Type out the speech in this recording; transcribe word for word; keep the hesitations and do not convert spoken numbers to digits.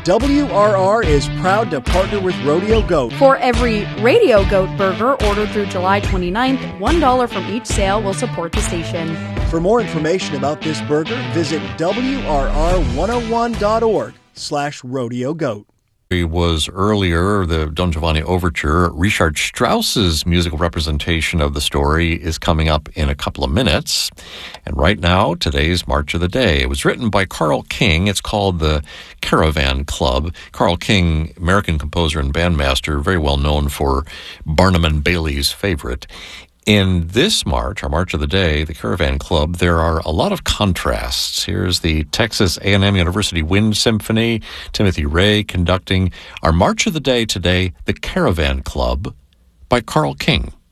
W R R is proud to partner with Rodeo Goat. For every Radio Goat burger ordered through July twenty-ninth, one dollar from each sale will support the station. For more information about this burger, visit W R R one oh one dot org slash rodeo goat. Was earlier, the Don Giovanni Overture. Richard Strauss's musical representation of the story is coming up in a couple of minutes. And right now, today's March of the Day. It was written by Carl King. It's called the Caravan Club. Carl King, American composer and bandmaster, very well known for Barnum and Bailey's Favorite. In this March, our March of the Day, the Caravan Club, there are a lot of contrasts. Here's the Texas A and M University Wind Symphony, Timothy Ray conducting our March of the Day today, the Caravan Club by Carl King.